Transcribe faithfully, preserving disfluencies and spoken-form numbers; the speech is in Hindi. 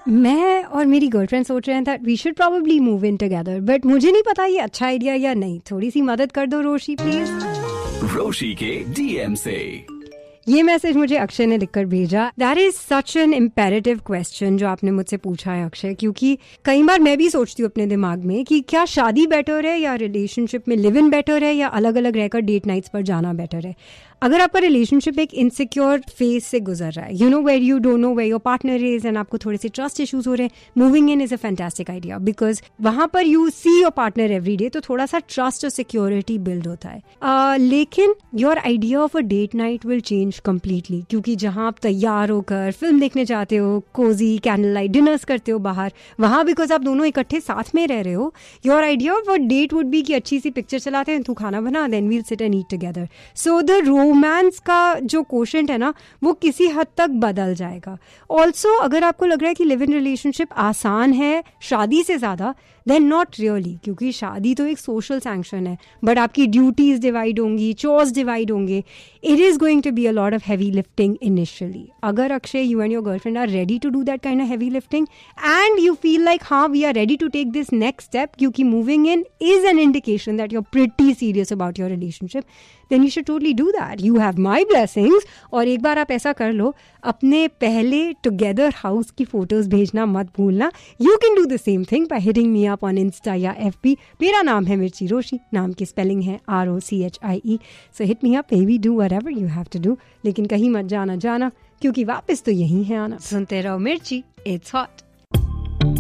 मैं और मेरी गर्लफ्रेंड सोच रहे हैं that we should probably move in together, but मुझे नहीं पता ये अच्छा आइडिया या नहीं. थोड़ी सी मदद कर दो रोशी प्लीज. रोशी के डीएम से ये मैसेज मुझे अक्षय ने लिखकर भेजा. That is such an imperative question जो आपने मुझसे पूछा है अक्षय, क्योंकि कई बार मैं भी सोचती हूँ अपने दिमाग में कि क्या शादी बेटर है या रिलेशनशिप में लिव इन बेटर है या अलग अलग रहकर डेट नाइट्स पर जाना बेटर है. अगर आपका रिलेशनशिप एक इनसिक्योर फेज से गुजर रहा है, you know where you don't know where your partner is and आपको थोड़े से ट्रस्ट इश्यूज हो रहे हैं, moving in is a fantastic idea because वहां पर you see your partner every day, तो थोड़ा सा ट्रस्ट और सिक्योरिटी बिल्ड होता है. uh, लेकिन your idea of a date night will change completely, क्योंकि जहां आप तैयार होकर फिल्म देखने जाते हो, कोजी कैंडल लाइट डिनर्स करते हो बाहर, वहां बिकॉज आप दोनों इकट्ठे साथ में रह रहे हो, your idea of a date would be कि अच्छी सी पिक्चर चलाते हैं, तू खाना बना, then we'll sit and eat together. So the romance का जो कोशेंट है ना वो किसी हद तक बदल जाएगा. ऑल्सो अगर आपको लग रहा है कि लिव इन रिलेशनशिप आसान है शादी से ज्यादा, देन नॉट रियली, क्योंकि शादी तो एक सोशल सैंक्शन है, बट आपकी ड्यूटीज डिवाइड होंगी, चोर्स डिवाइड होंगे. It is going to be a lot of heavy lifting initially. अगर Akshay you and your girlfriend are ready to do that kind of heavy lifting and you feel like हाँ we are ready to take this next step, क्योंकि moving in is an indication that you are pretty serious about your relationship, then you should totally do that. You have my blessings. और एक बार आप ऐसा कर लो, अपने पहले together house की photos भेजना मत भूलना. You can do the same thing by hitting me up on Insta या F B. मेरा नाम है मिर्ची रोशी, नाम की spelling है R O C H I E. So hit me up, baby, do whatever you have to do. लेकिन कहीं मत जाना जाना, क्योंकि वापस तो यही है आना. सुनते रहो मिर्ची, it's hot.